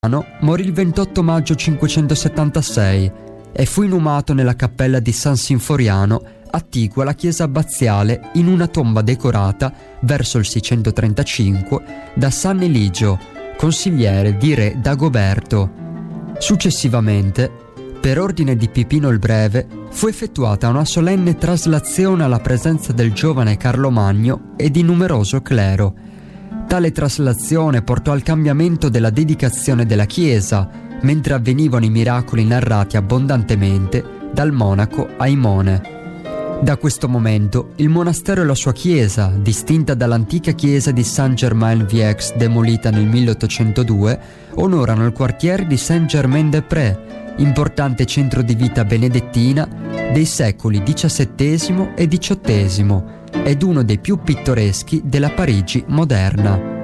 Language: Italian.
morì il 28 maggio 576 e fu inumato nella cappella di San Sinforiano, attigua alla chiesa abbaziale, in una tomba decorata verso il 635 da San Eligio, consigliere di re Dagoberto. Successivamente, per ordine di Pipino il Breve, fu effettuata una solenne traslazione alla presenza del giovane Carlo Magno e di numeroso clero. Tale traslazione portò al cambiamento della dedicazione della chiesa, mentre avvenivano i miracoli narrati abbondantemente dal monaco Aimone. Da questo momento il monastero e la sua chiesa, distinta dall'antica chiesa di Saint-Germain-l'Évêque demolita nel 1802, onorano il quartiere di Saint-Germain-des-Prés, importante centro di vita benedettina dei secoli XVII e XVIII ed uno dei più pittoreschi della Parigi moderna.